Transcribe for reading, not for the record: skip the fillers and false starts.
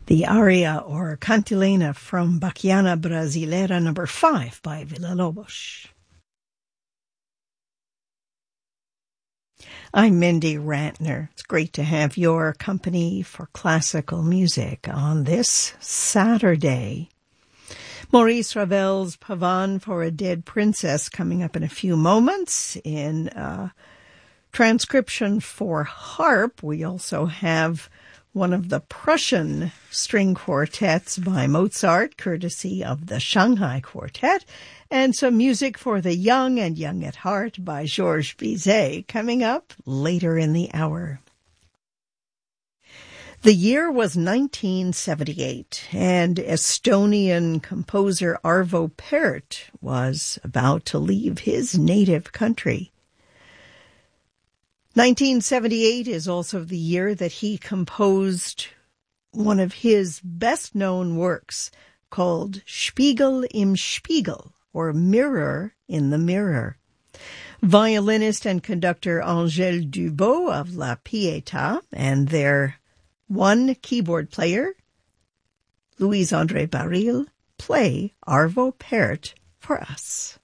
The aria or cantilena from Bachiana Brasileira No. 5 by Villa-Lobos. I'm Mindy Rantner. It's great to have your company for classical music on this Saturday. Maurice Ravel's Pavane for a Dead Princess coming up in a few moments. In transcription for harp, we also have one of the Prussian string quartets by Mozart, courtesy of the Shanghai Quartet, and some music for the young and young at heart by Georges Bizet coming up later in the hour. The year was 1978, and Estonian composer Arvo Pärt was about to leave his native country. 1978 is also the year that he composed one of his best-known works called Spiegel im Spiegel, or Mirror in the Mirror. Violinist and conductor Angèle Dubos of La Pietà and their one keyboard player, Louis-André Baril, play Arvo Pärt for us.